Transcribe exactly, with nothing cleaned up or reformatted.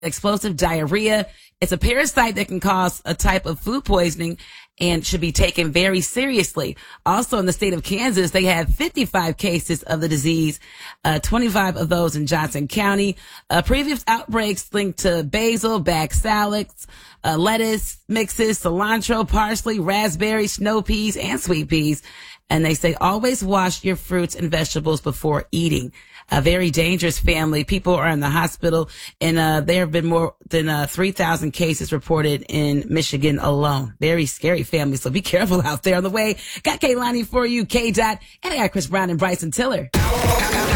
explosive diarrhea. It's a parasite that can cause a type of food poisoning and should be taken very seriously. Also, in the state of Kansas, they have fifty-five cases of the disease, uh, twenty-five of those in Johnson County. Uh, previous outbreaks linked to basil, bag salads, uh, lettuce mixes, cilantro, parsley, raspberry, snow peas, and sweet peas. And they say always wash your fruits and vegetables before eating. A very dangerous family. People are in the hospital, and uh, there have been more than uh, three thousand cases reported in Michigan alone. Very scary family, so be careful out there on the way. Got Kaylani for you, K. Dot, and I got Chris Brown and Bryson Tiller.